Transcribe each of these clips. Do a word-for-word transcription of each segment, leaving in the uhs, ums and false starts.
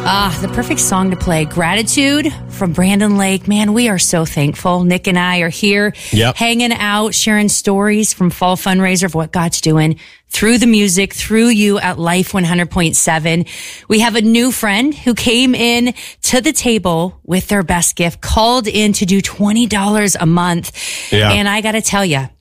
Ah, the perfect song to play. Gratitude from Brandon Lake. Man, we are so thankful. Nick and I are here Yep. hanging out, sharing stories from Fall Fundraiser of what God's doing through the music, through you at Life one hundred point seven. We have a new friend who came in to the table with their best gift, called in to do twenty dollars a month. Yeah. And I got to tell you,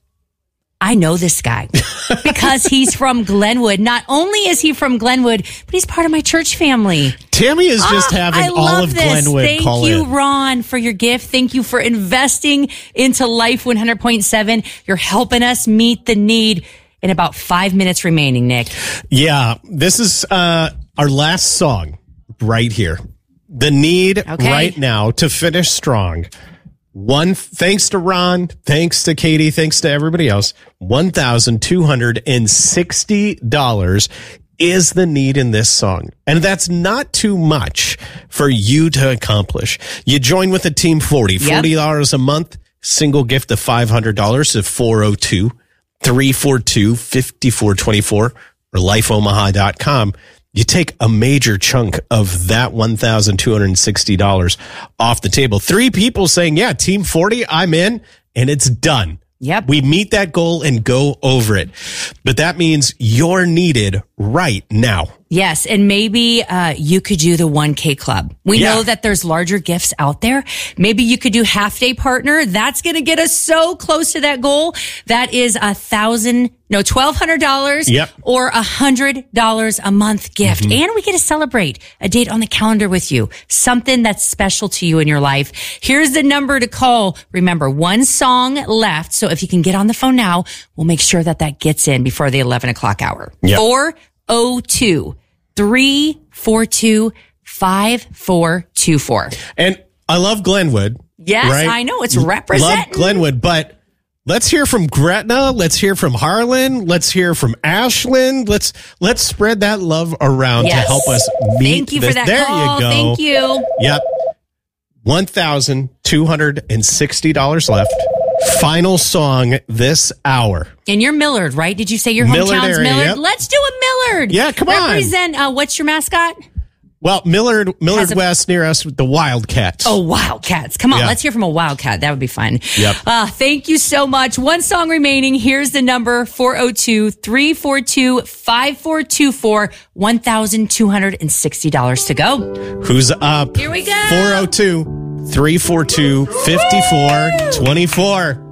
I know this guy because he's from Glenwood. Not only is he from Glenwood, but he's part of my church family. Tammy is just Ah, having I all love of this. Glenwood Thank call you, in. Ron, for your gift. Thank you for investing into Life one hundred point seven. You're helping us meet the need in about five minutes remaining, Nick. Yeah, this is uh, our last song right here. The need Okay. right now to finish strong. One, thanks to Ron, thanks to Katie, thanks to everybody else. one thousand two hundred sixty dollars is the need in this song. And that's not too much for you to accomplish. You join with a Team forty, Yep. forty dollars a month, single gift of five hundred dollars to four oh two, three four two, five four two four or life omaha dot com. You take a major chunk of that one thousand two hundred sixty dollars off the table. Three people saying, yeah, Team forty, I'm in, and it's done. Yep. We meet that goal and go over it. But that means you're needed right now. Yes, and maybe uh, you could do the one K club. We Yeah. know that there's larger gifts out there. Maybe you could do half day partner. That's going to get us so close to that goal. That is a thousand, no, twelve hundred dollars Yep. or a hundred dollars a month gift, Mm-hmm. and we get to celebrate a date on the calendar with you, something that's special to you in your life. Here's the number to call. Remember, one song left, so if you can get on the phone now, we'll make sure that that gets in before the eleven o'clock hour. Yep. Four oh two. three four two, five four two four. And I love Glenwood. Yes, right? I know. It's representing. Love Glenwood, but let's hear from Gretna. Let's hear from Harlan. Let's hear from Ashland. Let's let's spread that love around Yes. to help us meet. Thank you for this. that There call. you go. Thank you. Yep. one thousand two hundred sixty dollars left. Final song this hour. And you're Millard, right? Did you say your Millard hometown's area, Millard? yep. Let's do a Millard. Yeah, come on. Represent, uh, what's your mascot? Well, Millard, Millard Has a- West near us, the Wildcats. Oh, Wildcats. Come on, Yeah. let's hear from a Wildcat. That would be fun. Yep. Uh, thank you so much. One song remaining. Here's the number, four oh two, three four two, five four two four, one thousand two hundred sixty dollars to go. Who's up? Here we go. four oh two, three four two, five four two four.